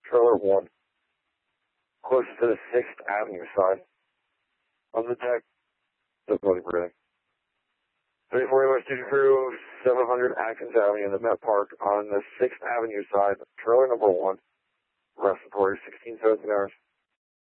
trailer 1, closest to the 6th Avenue side. On the deck, difficulty breathing. 34 West Duty Crew, 700 Atkins Avenue in the Met Park on the 6th Avenue side, trailer number 1, respiratory 16 17 hours.